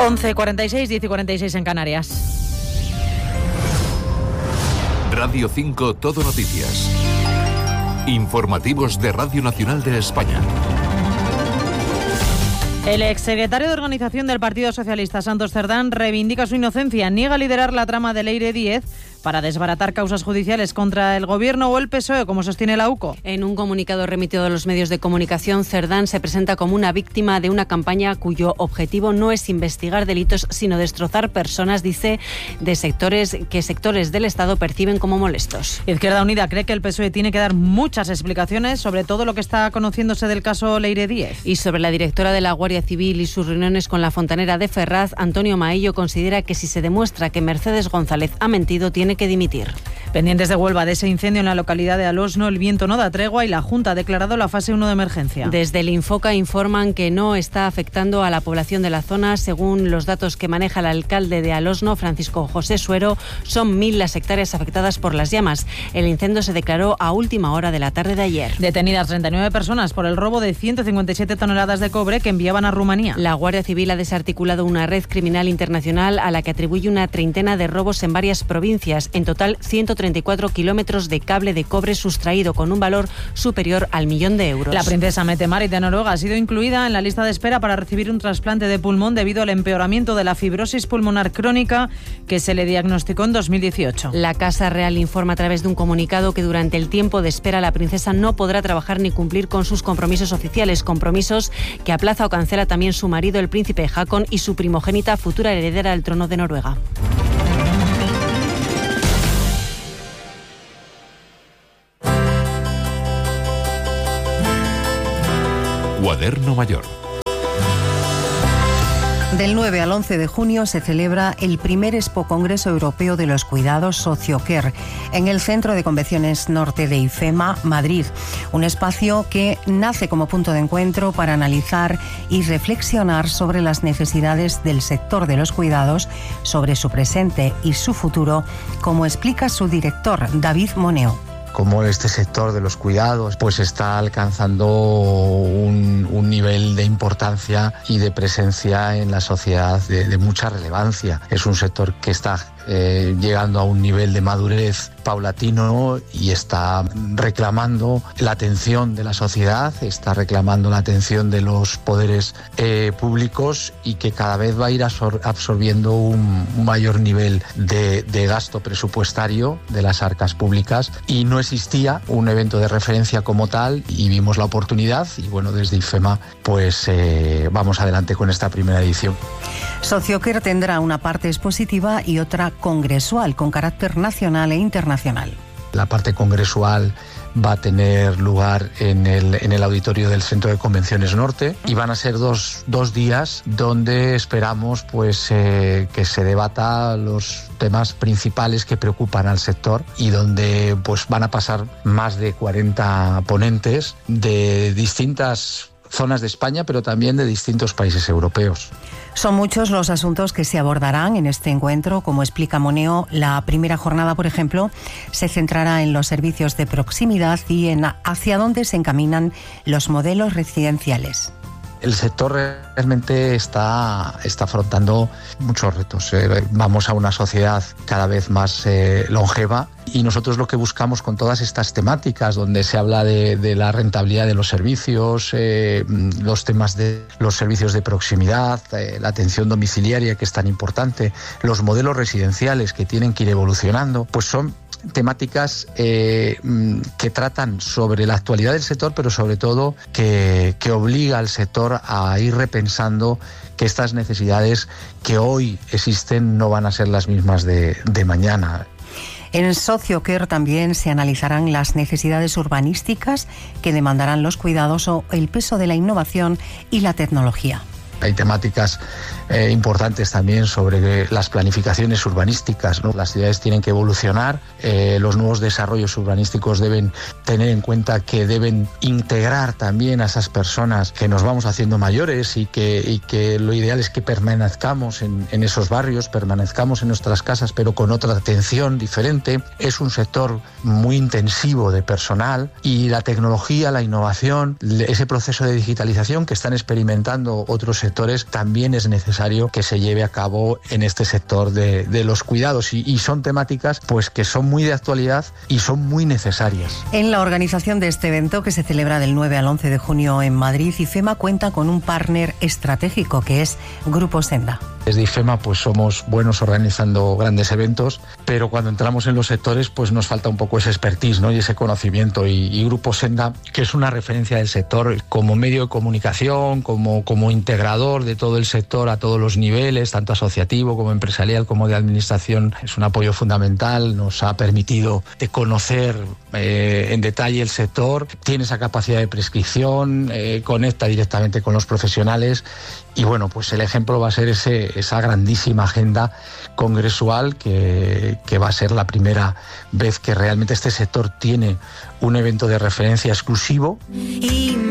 11:46, 10:46 en Canarias. Radio 5 Todo Noticias. Informativos de Radio Nacional de España. El exsecretario de Organización del Partido Socialista, Santos Cerdán, reivindica su inocencia, niega liderar la trama de Leire Díez para desbaratar causas judiciales contra el Gobierno o el PSOE, como sostiene la UCO. En un comunicado remitido a los medios de comunicación, Cerdán se presenta como una víctima de una campaña cuyo objetivo no es investigar delitos, sino destrozar personas, dice, de sectores del Estado perciben como molestos. Izquierda Unida cree que el PSOE tiene que dar muchas explicaciones sobre todo lo que está conociéndose del caso Leire Díez. Y sobre la directora de la Guardia Civil y sus reuniones con la fontanera de Ferraz, Antonio Maello considera que si se demuestra que Mercedes González ha mentido, tiene que dimitir. Pendientes de Huelva de ese incendio en la localidad de Alosno, el viento no da tregua y la Junta ha declarado la fase 1 de emergencia. Desde el Infoca informan que no está afectando a la población de la zona. Según los datos que maneja el alcalde de Alosno, Francisco José Suero, son 1.000 las hectáreas afectadas por las llamas. El incendio se declaró a última hora de la tarde de ayer. Detenidas 39 personas por el robo de 157 toneladas de cobre que enviaban a Rumanía. La Guardia Civil ha desarticulado una red criminal internacional a la que atribuye una treintena de robos en varias provincias. En total, 134 kilómetros de cable de cobre sustraído con un valor superior al 1.000.000 de euros. La princesa Mette-Marit de Noruega ha sido incluida en la lista de espera para recibir un trasplante de pulmón debido al empeoramiento de la fibrosis pulmonar crónica que se le diagnosticó en 2018. La Casa Real informa a través de un comunicado que durante el tiempo de espera la princesa no podrá trabajar ni cumplir con sus compromisos oficiales, compromisos que aplaza o cancela también su marido, el príncipe Haakon, y su primogénita, futura heredera al trono de Noruega. Cuaderno Mayor. Del 9 al 11 de junio se celebra el primer Expo Congreso Europeo de los Cuidados Sociocare en el Centro de Convenciones Norte de IFEMA, Madrid. Un espacio que nace como punto de encuentro para analizar y reflexionar sobre las necesidades del sector de los cuidados, sobre su presente y su futuro, como explica su director, David Moneo. Cómo este sector de los cuidados pues está alcanzando un nivel de importancia y de presencia en la sociedad de mucha relevancia. Es un sector que está llegando a un nivel de madurez paulatino y está reclamando la atención de la sociedad, está reclamando la atención de los poderes públicos y que cada vez va a ir absorbiendo un mayor nivel de gasto presupuestario de las arcas públicas, y no existía un evento de referencia como tal y vimos la oportunidad y bueno, desde IFEMA pues vamos adelante con esta primera edición. Sociocare tendrá una parte expositiva y otra congresual con carácter nacional e internacional. La parte congresual va a tener lugar en el auditorio del Centro de Convenciones Norte y van a ser dos días donde esperamos pues que se debata los temas principales que preocupan al sector y donde pues van a pasar más de 40 ponentes de distintas zonas de España, pero también de distintos países europeos. Son muchos los asuntos que se abordarán en este encuentro. Como explica Moneo, la primera jornada, por ejemplo, se centrará en los servicios de proximidad y en hacia dónde se encaminan los modelos residenciales. El sector realmente está afrontando muchos retos. Vamos a una sociedad cada vez más longeva y nosotros lo que buscamos con todas estas temáticas donde se habla de la rentabilidad de los servicios, los temas de los servicios de proximidad, la atención domiciliaria que es tan importante, los modelos residenciales que tienen que ir evolucionando, pues son temáticas que tratan sobre la actualidad del sector, pero sobre todo que obliga al sector a ir repensando que estas necesidades que hoy existen no van a ser las mismas de mañana. En Sociocare también se analizarán las necesidades urbanísticas que demandarán los cuidados o el peso de la innovación y la tecnología. Hay temáticas importantes también sobre las planificaciones urbanísticas, ¿no? Las ciudades tienen que evolucionar, los nuevos desarrollos urbanísticos deben tener en cuenta que deben integrar también a esas personas que nos vamos haciendo mayores y que lo ideal es que permanezcamos en esos barrios, permanezcamos en nuestras casas, pero con otra atención diferente. Es un sector muy intensivo de personal y la tecnología, la innovación, ese proceso de digitalización que están experimentando otros sectores sectores, también es necesario que se lleve a cabo en este sector de los cuidados y son temáticas pues que son muy de actualidad y son muy necesarias. En la organización de este evento, que se celebra del 9 al 11 de junio en Madrid, IFEMA cuenta con un partner estratégico que es Grupo Senda. Desde IFEMA pues somos buenos organizando grandes eventos, pero cuando entramos en los sectores pues nos falta un poco ese expertise, ¿no? Y ese conocimiento y Grupo Senda, que es una referencia del sector como medio de comunicación, como integrador de todo el sector a todos los niveles, tanto asociativo como empresarial como de administración, es un apoyo fundamental, nos ha permitido de conocer en detalle el sector, tiene esa capacidad de prescripción, conecta directamente con los profesionales y bueno, pues el ejemplo va a ser esa grandísima agenda congresual que va a ser la primera vez que realmente este sector tiene un evento de referencia exclusivo.